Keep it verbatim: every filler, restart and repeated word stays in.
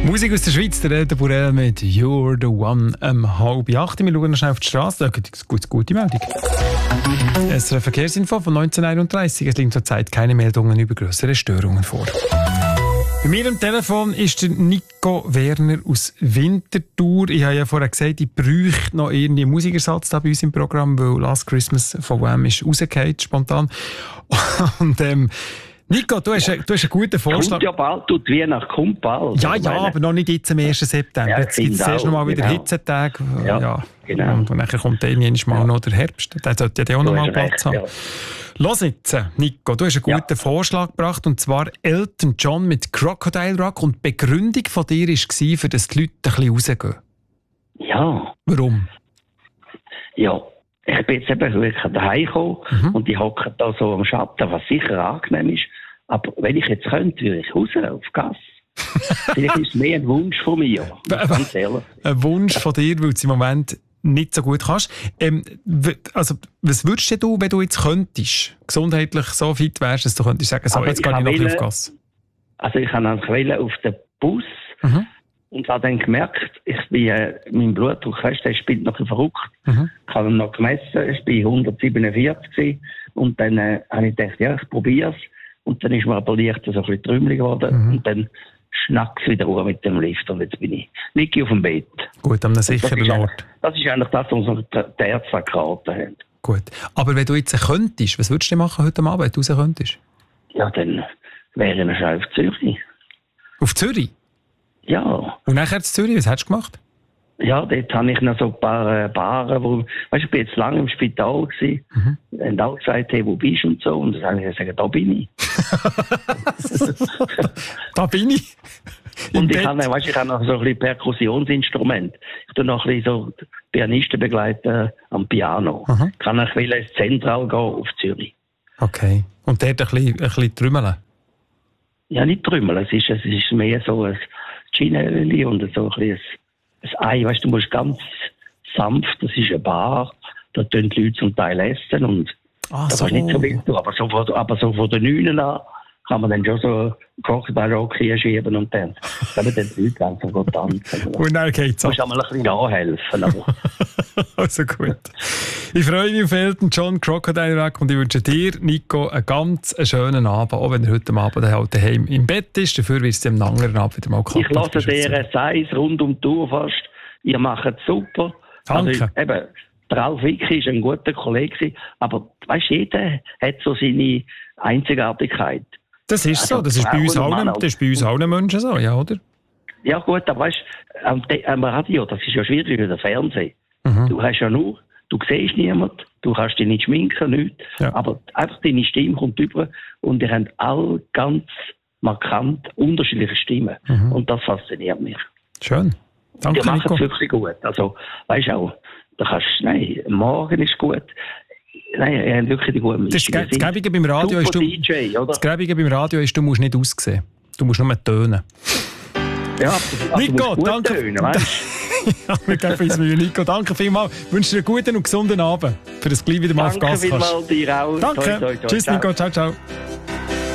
Musik aus der Schweiz, der Rede Burell mit «You're the One» um halb acht. Wir schauen noch schnell auf die Straße. Da gibt es eine gute Meldung. Es ist eine Verkehrsinfo von neunzehn Uhr einunddreißig. Es liegen zurzeit keine Meldungen über grössere Störungen vor. Bei mir am Telefon ist der Nico Werner aus Winterthur. Ich habe ja vorher gesagt, ich bräuchte noch irgendwie einen Musikersatz da bei uns im Programm, weil «Last Christmas» von Wham ist rausgefallen, spontan. Und ähm, Nico, du hast, du hast einen guten Vorschlag. Kommt ja bald, tut wie nach kommt bald. Ja, ja, aber noch nicht jetzt am ersten September. Ja, jetzt gibt es erst noch mal wieder genau. Hitzetage. Ja, ja. genau. Und, und dann kommt dann irgendwann mal ja. noch der Herbst. Der sollte ja auch noch mal Platz recht, haben. ja. Los jetzt, Nico, du hast einen guten Ja. Vorschlag gebracht, und zwar Elton John mit «Crocodile Rock». Und die Begründung von dir war, für dass die Leute ein bisschen rausgehen. Ja. Warum? Ja. Ich bin jetzt eben wirklich daheim gekommen Mhm. und die hocken da so am Schatten, was sicher angenehm ist. Aber wenn ich jetzt könnte, würde ich raus auf Gas. Vielleicht ist es mehr ein Wunsch von mir. Ganz ehrlich. Ein Wunsch von dir, weil du es im Moment nicht so gut kannst. Ähm, w- also, was würdest denn du, wenn du jetzt könntest, gesundheitlich so fit wärst, dass du könntest sagen, so, Aber jetzt ich gehe ich noch kann ein bisschen auf wählen- Gas? Also ich habe dann auf den Bus Mhm. und habe dann gemerkt, ich bin, äh, mein Blutdruck, weißt, der spielt noch ein bisschen verrückt. Mhm. Ich habe ihn noch gemessen, ich bin hundertsiebenundvierzig gewesen. Und dann äh, habe ich gedacht, ja, ich probiere es. Und dann ist mir aber leicht so ein bisschen trümmelig geworden. Mhm. Und dann schnackt es wieder mit dem Lift. Und jetzt bin ich nicht auf dem Bett. Gut, an einem Das sicheren ist, Ort. eigentlich- das ist eigentlich das, was uns die Ärzte geraten haben. Gut. Aber wenn du jetzt könntest, was würdest du denn machen heute Abend, wenn du raus könntest? Ja, dann wäre ich schon auf Zürich. Auf Zürich? Ja. Und nachher zu Zürich, was hättest du gemacht? Ja, dort habe ich noch so ein paar äh, Baren, wo, weißt du, ich bin jetzt lange im Spital gewesen, Mhm. und alle gesagt, hey, wo bist du und so, und dann habe ich gesagt, da bin ich. Da bin ich. Im Und ich Bett. habe, weißt, ich habe noch so ein bisschen Perkussionsinstrument. Ich tue noch ein bisschen so Pianisten begleiten am Piano. Aha. Ich kann auch ins Zentral gehen auf Zürich. Okay. Und dort ein bisschen, ein bisschen trümmeln. Ja, nicht trümmeln, es ist, es ist mehr so ein Ginelli und so ein bisschen ein, ein Ei. Weißt du, du musst ganz sanft, das ist eine Bar, da tun die Leute zum Teil essen und Ah, das so. ist nicht so wild. Aber so von, aber so von den Neunen an kann man dann schon so Crocodile Rock hier schieben und dann können dann die Leute langsam gehen tanzen. Und dann geht's Du ab. musst einmal ein bisschen nachhelfen. Aber Also gut. Ich freue mich auf Elton John, «Crocodile Rock», und ich wünsche dir, Nico, einen ganz schönen Abend, auch wenn er heute Abend halt daheim im Bett ist. Dafür wird es am anderen Abend wieder mal kalt. ich lasse D R S eins rund um die Tour fast. Ihr macht es super. Danke. Also, eben, der Ralf Wicki war ein guter Kollege, gewesen, aber weißt, jeder hat so seine Einzigartigkeit. Das ist Also, so, das ist bei uns Frauen und allen, Männer. das ist bei uns allen Menschen so, ja, oder? Ja gut, aber weißt du, am, Te- am Radio, das ist ja schwierig wie der Fernsehen. Mhm. Du hast ja nur, du siehst niemanden, du kannst dich nicht schminken, nichts, Ja. aber einfach deine Stimme kommt über und ihr habt alle ganz markant unterschiedliche Stimmen. Mhm. Und das fasziniert mich. Schön. Die Danke, machen es Nico. wirklich gut. Also, weißt du auch, da kannst nein, morgen ist gut. Nein, ihr habt wirklich die gute Das, ist, Mischung. das Gäbige beim Radio ist, Super du, D J, oder? das Gäbige beim Radio ist, du musst nicht aussehen. Du musst nur tönen. Ja, aber Nico, du musst gut danke. tönen, weißt? Ja, wir geben uns Mühe. Nico, danke vielmals. Ich wünsche dir einen guten und gesunden Abend, für das gleich wieder mal auf Danke Gas kannst. vielmals dir auch. Danke. Toi, toi, toi. Tschüss, Ciao. Nico. Ciao, ciao.